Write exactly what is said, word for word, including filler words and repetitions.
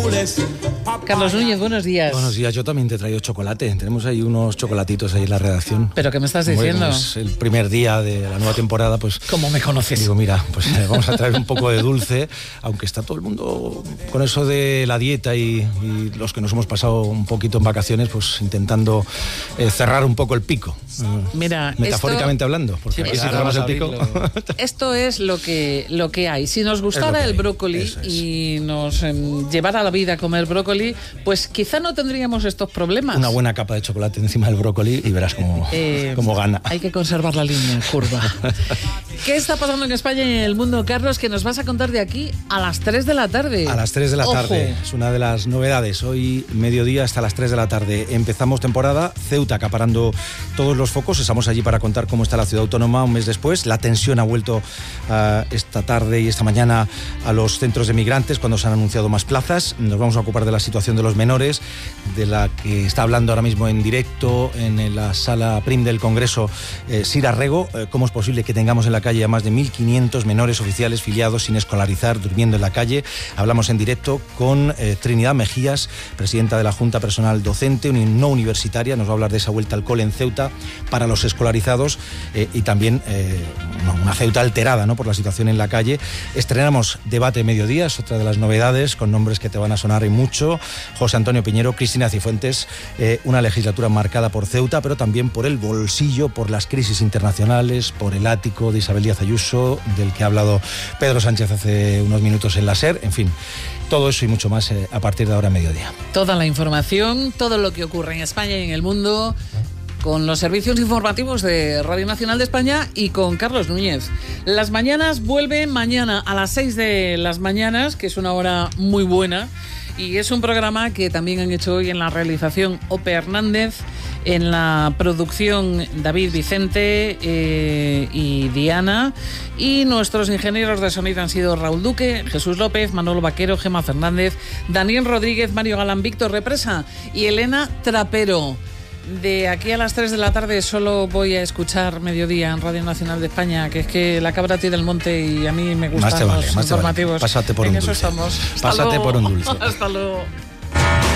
Carlos Núñez, buenos días. Buenos días, yo también te he traído chocolate. Tenemos ahí unos chocolatitos ahí en la redacción. ¿Pero qué me estás diciendo? Bueno, es el primer día de la nueva temporada, pues... ¿Cómo me conoces? Digo, mira, pues eh, vamos a traer un poco de dulce, aunque está todo el mundo con eso de la dieta y, y los que nos hemos pasado un poquito en vacaciones, pues intentando eh, cerrar un poco el pico. Mira, metafóricamente esto, hablando, porque sí, aquí si claro, cerramos el pico... Esto es lo que, lo que hay. Si nos gustara el brócoli es. y nos eh, llevara a la vida a comer brócoli, pues quizá no tendríamos estos problemas. Una buena capa de chocolate encima del brócoli y verás cómo, eh, cómo gana. Hay que conservar la línea curva. ¿Qué está pasando en España y en el mundo, Carlos, que nos vas a contar de aquí a las tres de la tarde? A las tres de la Ojo. tarde. Es una de las novedades. Hoy, mediodía, hasta las tres de la tarde. Empezamos temporada. Ceuta acaparando todos los focos. Estamos allí para contar cómo está la ciudad autónoma un mes después. La tensión ha vuelto uh, esta tarde y esta mañana a los centros de migrantes cuando se han anunciado más plazas. Nos vamos a ocupar de la situación de los menores, de la que está hablando ahora mismo en directo en la sala Prim del Congreso eh, Sira Rego. Eh, ¿Cómo es posible que tengamos en la calle a más de mil quinientos menores oficiales filiados sin escolarizar, durmiendo en la calle? Hablamos en directo con eh, Trinidad Mejías, presidenta de la Junta Personal Docente, no universitaria. Nos va a hablar de esa vuelta al cole en Ceuta para los escolarizados eh, y también eh, una Ceuta alterada, ¿no?, por la situación en la calle. Estrenamos Debate Mediodía, es otra de las novedades, con nombres que te van a sonar y mucho. José Antonio Piñero, Cristina Cifuentes, eh, una legislatura marcada por Ceuta, pero también por el bolsillo, por las crisis internacionales, por el ático de Isabel Díaz Ayuso, del que ha hablado Pedro Sánchez hace unos minutos en la SER. En fin, todo eso y mucho más eh, a partir de ahora a mediodía. Toda la información, todo lo que ocurre en España y en el mundo, con los servicios informativos de Radio Nacional de España y con Carlos Núñez. Las mañanas vuelven mañana a las seis de las mañanas, que es una hora muy buena, y es un programa que también han hecho hoy en la realización Ope Hernández, en la producción David Vicente eh, y Diana, y nuestros ingenieros de sonido han sido Raúl Duque, Jesús López, Manolo Vaquero, Gemma Fernández, Daniel Rodríguez, Mario Galán, Víctor Represa y Elena Trapero. De aquí a las tres de la tarde solo voy a escuchar Mediodía en Radio Nacional de España, que es que la cabra tira el monte y a mí me gustan más te vale, los más informativos. Te vale. Pásate por en un eso dulce. estamos. Pásate por un dulce. Hasta luego.